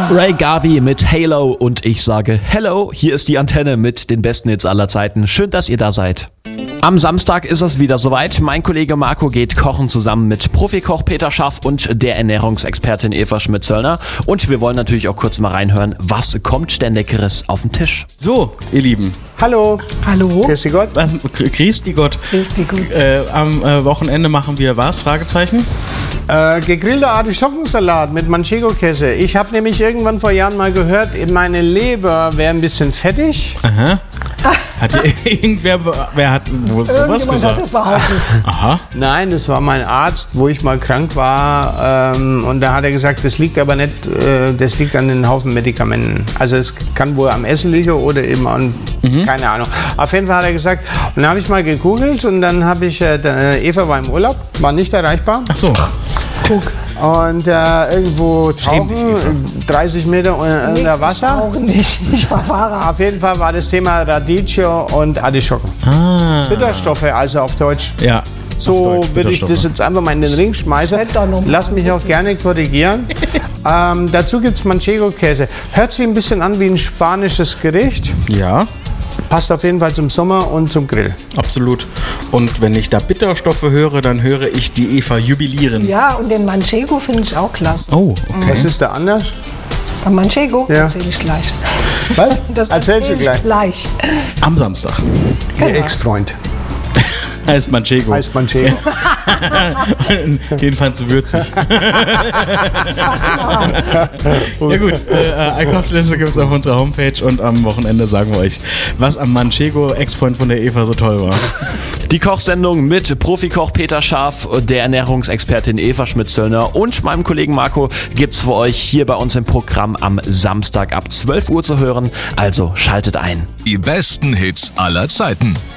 Ray Garvey mit Halo und ich sage Hello, hier ist die Antenne mit den besten Hits aller Zeiten. Schön, dass ihr da seid. Am Samstag ist es wieder soweit. Mein Kollege Marco geht kochen zusammen mit Profikoch Peter Schaff und der Ernährungsexpertin Eva Schmidt-Zöllner. Und wir wollen natürlich auch kurz mal reinhören, was kommt denn Leckeres auf den Tisch? So, ihr Lieben. Hallo. Hallo. Grüß dich Gott. Grüß die Gott. Grüß die Gott. Am Wochenende machen wir was? Fragezeichen? Gegrillter Artischockensalat mit Manchego-Käse. Ich habe nämlich irgendwann vor Jahren mal gehört, meine Leber wäre ein bisschen fettig. Aha. Hat wer hat wohl sowas Irgendjemand gesagt? hat das behauptet. Aha. Nein, das war mein Arzt, wo ich mal krank war. Und da hat er gesagt, das liegt aber nicht, das liegt an den Haufen Medikamenten. Also es kann wohl am Essen liegen oder eben an, keine Ahnung. Auf jeden Fall hat er gesagt, und dann habe ich mal gegoogelt und dann habe ich, Eva war im Urlaub, war nicht erreichbar. Ach so. Guck. Und irgendwo tauchen, 30 Meter unter Wasser. Auch nicht. Ich war Fahrer. Auf jeden Fall war das Thema Radicchio und Artischocken. Bitterstoffe, also auf Deutsch. Ja. So Deutsch, würde ich das jetzt einfach mal in den Ring schmeißen. Seid doch noch mal Lass mich auch gerne korrigieren. Dazu gibt es Manchego-Käse. Hört sich ein bisschen an wie ein spanisches Gericht. Ja, Passt auf jeden Fall zum Sommer und zum Grill. absolut. Und wenn ich da Bitterstoffe höre, dann höre ich die Eva jubilieren. Ja, und den Manchego finde ich auch klasse. Oh, okay. Was ist da anders? Am Manchego Ja. erzähle ich gleich. Was? Das Erzählst du erzähl ich gleich. Am Samstag. Ihr Ex-Freund Heißt Manchego. heißt Manchego. Den fandst du würzig. Ja gut, Einkaufsliste gibt es auf unserer Homepage und am Wochenende sagen wir euch, was am Manchego Ex-Freund von der Eva so toll war. Die Kochsendung mit Profikoch Peter Schaff, der Ernährungsexpertin Eva Schmidt-Zöllner und meinem Kollegen Marco gibt's für euch hier bei uns im Programm am Samstag ab 12 Uhr zu hören. Also schaltet ein. Die besten Hits aller Zeiten.